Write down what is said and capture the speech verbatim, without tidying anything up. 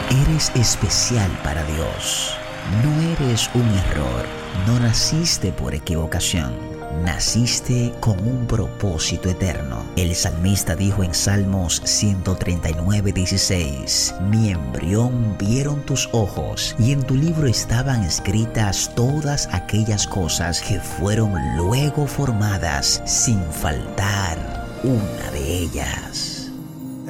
Eres especial para Dios. No eres un error. No naciste por equivocación. Naciste con un propósito eterno. El salmista dijo en Salmos ciento treinta y nueve, dieciséis: mi embrión vieron tus ojos, y en tu libro estaban escritas todas aquellas cosas que fueron luego formadas, sin faltar una de ellas.